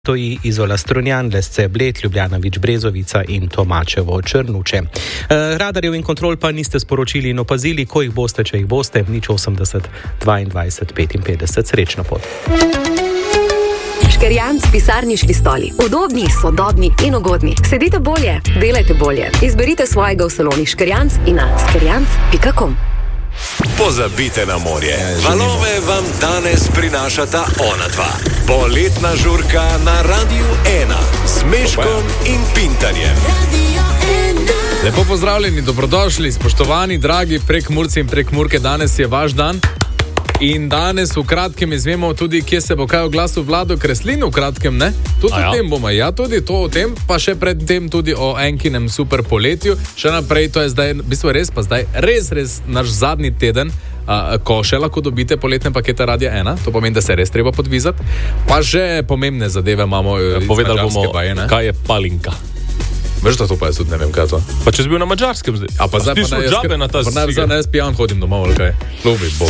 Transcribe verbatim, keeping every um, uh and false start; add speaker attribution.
Speaker 1: stoji Izola Strunjan, Lesce Bled, Ljubljana Vič Brezovica in Tomačevo Črnuče. E, radarjev in kontrol pa niste sporočili in opazili, ko jih boste, če jih boste, nič osemdeset, dvaindvajset, petinpetdeset, srečno pot.
Speaker 2: Škerjanc pisarniški stoli. Udobni, sodobni in ugodni. Sedite bolje, delajte bolje. Izberite svojega v saloni Škerjanc in na škerjanc pika com.
Speaker 3: Pozabite na morje. Valove vam danes prinašata ona dva. Poletna žurka na Radiu ena s Meškom in Pintarjem.
Speaker 4: Lepo pozdravljeni, dobrodošli, spoštovani, dragi Prekmurci in Prekmurke. Danes je vaš dan. In danes v kratkem izvemo tudi, kje se bo kaj oglasil Vlado Kreslin, v kratkem, ne? Tudi ja. o tem bomo, ja, tudi to o tem, pa še pred tem tudi o enkinem super poletju. Še naprej, to je zdaj, v bistvu res, pa zdaj res, res naš zadnji teden, a, ko še lahko dobite poletne pakete Radia ena, to pomeni, da se res treba podvizati. Pa že pomembne zadeve imamo. Ja,
Speaker 5: povedali bomo, baje, kaj je palinka.
Speaker 4: Veš, da to pa jaz tudi ne vem, kaj to.
Speaker 5: Pa če si bil na Mađarskem zdaj.
Speaker 4: A pa zdaj pa ne, jaz,
Speaker 5: na ta
Speaker 4: pa ne, zdaj ne, jaz pijan hodim domov, ali kaj. Ljubi Bog.